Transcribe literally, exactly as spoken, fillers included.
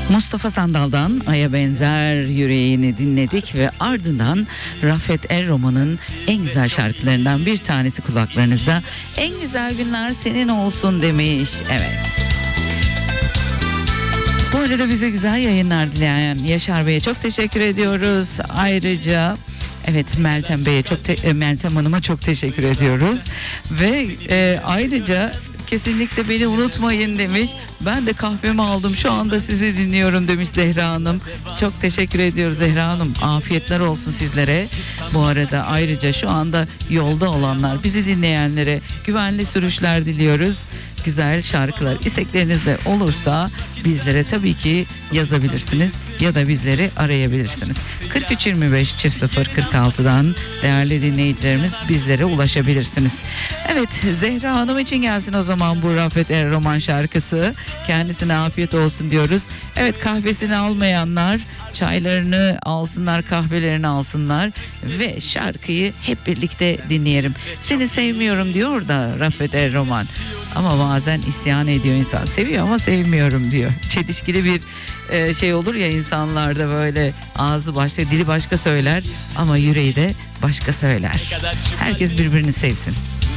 Mustafa Sandal'dan Ay'a Benzer Yüreğini dinledik ve ardından Rafet El Roman'ın en güzel şarkılarından bir tanesi kulaklarınızda. En güzel günler senin olsun demiş. Evet. Bu arada bize güzel yayınlar dileyen Yaşar Bey'e çok teşekkür ediyoruz. Ayrıca evet Meltem Bey'e çok te- Meltem Hanım'a çok teşekkür ediyoruz ve e, ayrıca kesinlikle beni unutmayın demiş. Ben de kahvemi aldım, şu anda sizi dinliyorum demiş Zehra Hanım. Çok teşekkür ediyoruz Zehra Hanım. Afiyetler olsun sizlere. Bu arada ayrıca şu anda yolda olanlar, bizi dinleyenlere güvenli sürüşler diliyoruz. Güzel şarkılar, istekleriniz de olursa bizlere tabii ki yazabilirsiniz ya da bizleri arayabilirsiniz. kırk üç yirmi beş çift sıfır kırk altıdan değerli dinleyicilerimiz bizlere ulaşabilirsiniz. Evet, Zehra Hanım için gelsin o zaman bu Rafet El Roman şarkısı. Kendisine afiyet olsun diyoruz. Evet, kahvesini almayanlar çaylarını alsınlar, kahvelerini alsınlar ve şarkıyı hep birlikte dinleyelim. Seni sevmiyorum diyor da Rafet El Roman. Ama bazen isyan ediyor insan. Seviyor ama sevmiyorum diyor. Çelişkili bir e, şey olur ya insanlarda, böyle ağzı başka, dili başka söyler ama yüreği de başka söyler. Herkes birbirini sevsin.